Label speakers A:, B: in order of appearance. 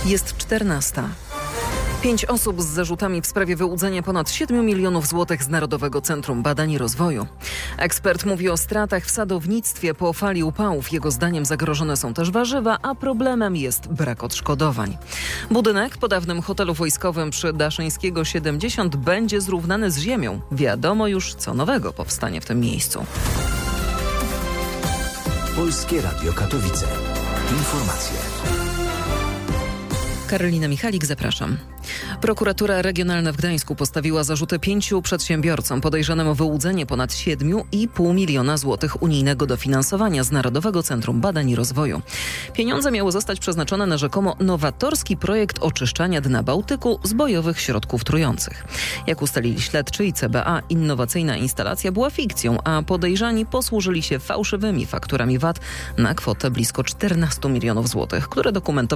A: Jest 14. 5 osób z zarzutami w sprawie wyłudzenia ponad 7 milionów złotych z Narodowego Centrum Badań i Rozwoju. Ekspert mówi o stratach w sadownictwie po fali upałów. Jego zdaniem zagrożone są też warzywa, a problemem jest brak odszkodowań. Budynek po dawnym hotelu wojskowym przy Daszyńskiego 70 będzie zrównany z ziemią. Wiadomo już, co nowego powstanie w tym miejscu.
B: Polskie Radio Katowice. Informacje.
A: Karolina Michalik, zapraszam. Prokuratura Regionalna w Gdańsku postawiła zarzuty 5 przedsiębiorcom podejrzanym o wyłudzenie ponad 7,5 miliona złotych unijnego dofinansowania z Narodowego Centrum Badań i Rozwoju. Pieniądze miały zostać przeznaczone na rzekomo nowatorski projekt oczyszczania dna Bałtyku z bojowych środków trujących. Jak ustalili śledczy i CBA, innowacyjna instalacja była fikcją, a podejrzani posłużyli się fałszywymi fakturami VAT na kwotę blisko 14 milionów złotych, które dokumentowały